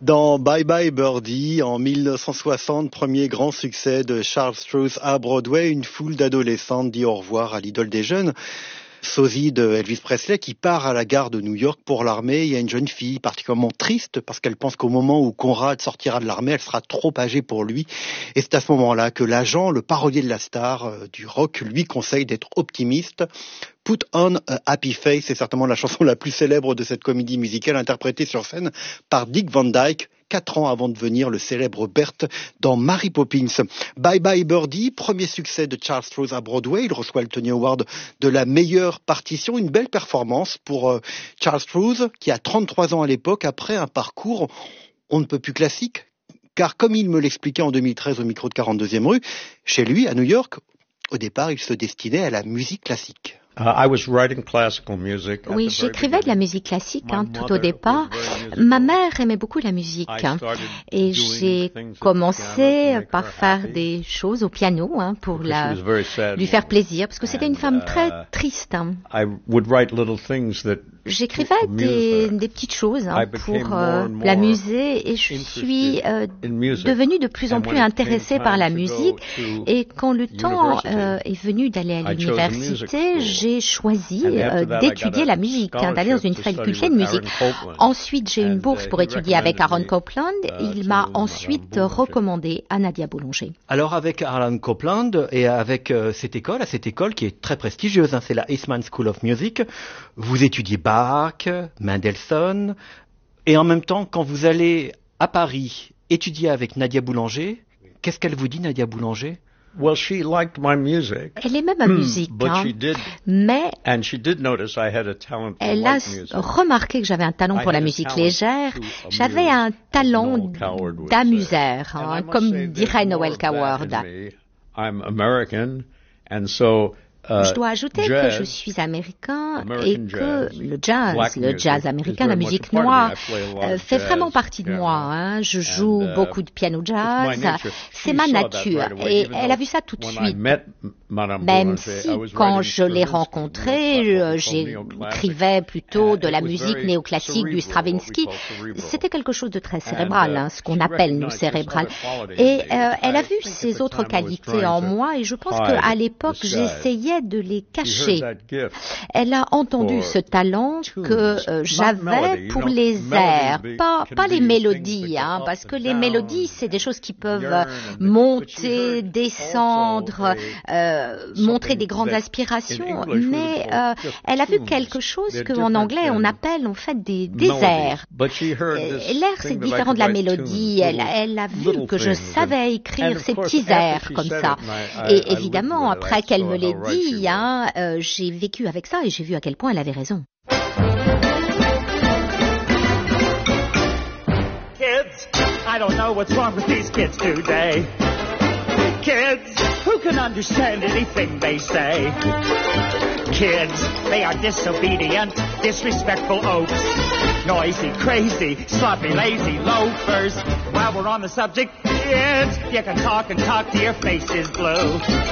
Dans Bye Bye Birdie, en 1960, premier grand succès de Charles Strouse à Broadway, une foule d'adolescentes dit au revoir à l'idole des jeunes. Sosie de Elvis Presley qui part à la gare de New York pour l'armée. Il y a une jeune fille particulièrement triste parce qu'elle pense qu'au moment où Conrad sortira de l'armée, elle sera trop âgée pour lui. Et c'est à ce moment-là que l'agent, le parolier de la star du rock, lui conseille d'être optimiste. Put on a happy face, c'est certainement la chanson la plus célèbre de cette comédie musicale interprétée sur scène par Dick Van Dyke, 4 ans avant de devenir le célèbre Bert dans Mary Poppins. Bye Bye Birdie, premier succès de Charles Strouse à Broadway. Il reçoit le Tony Award de la meilleure partition. Une belle performance pour Charles Strouse, qui a 33 ans à l'époque, après un parcours on ne peut plus classique. Car comme il me l'expliquait en 2013 au micro de 42e rue, chez lui, à New York, au départ, il se destinait à la musique classique. Oui, j'écrivais de la musique classique tout au départ. Ma mère aimait beaucoup la musique et j'ai commencé par faire des choses au piano pour lui faire plaisir parce que c'était une femme très triste. J'écrivais des petites choses pour l'amuser et je suis devenue de plus en plus intéressée par la musique et quand le temps est venu d'aller à l'université, j'ai choisi d'étudier la musique, d'aller dans une faculté de musique. Ensuite, j'ai une bourse pour étudier avec Aaron Copland. Il m'a ensuite recommandé à Nadia Boulanger. Alors avec Aaron Copland et avec cette école qui est très prestigieuse, c'est la Eastman School of Music, vous étudiez Bach, Mendelssohn, et en même temps, quand vous allez à Paris étudier avec Nadia Boulanger, qu'est-ce qu'elle vous dit, Nadia Boulanger ? Elle aimait ma musique, mais elle a remarqué que j'avais un talent pour la musique légère. J'avais un talent d'amuseur, comme dirait Noel Coward. Je dois ajouter que je suis américain et que le jazz américain, la musique noire, fait vraiment partie de moi. Je joue beaucoup de piano jazz, c'est ma nature. Et elle a vu ça tout de suite. Même si, quand je l'ai rencontrée, j'écrivais plutôt de la musique néoclassique, du Stravinsky. C'était quelque chose de très cérébral, ce qu'on appelle nous cérébral. Et elle a vu ces autres qualités en moi et je pense qu'à l'époque, j'essayais de les cacher. Elle a entendu ce talent que j'avais pour les airs, pas les mélodies, parce que les mélodies, c'est des choses qui peuvent monter, descendre, montrer des grandes aspirations, mais elle a vu quelque chose qu'en anglais on appelle en fait des airs. L'air, c'est différent de la mélodie. Elle a vu que je savais écrire ces petits airs comme ça. Et évidemment, après qu'elle me l'ait dit, j'ai vécu avec ça et j'ai vu à quel point elle avait raison. Kids, I don't know what's wrong with these kids today. Kids, who can understand anything they say? Kids, they are disobedient, disrespectful oafs, noisy, crazy, sloppy, lazy loafers. While we're on the subject, kids, you can talk and talk till your face is blue.